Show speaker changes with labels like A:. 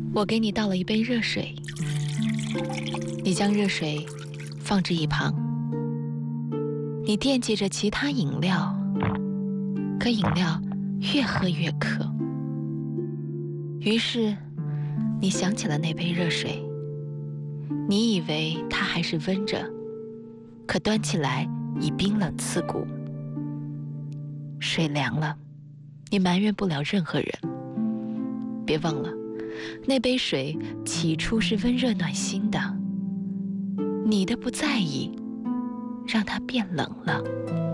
A: 我给你倒了一杯热水，你将热水放置一旁，你惦记着其他饮料，可饮料越喝越渴，于是你想起了那杯热水，你以为它还是温着，可端起来已冰冷刺骨。水凉了，你埋怨不了任何人。别忘了，那杯水起初是温热暖心的，你的不在意，让它变冷了。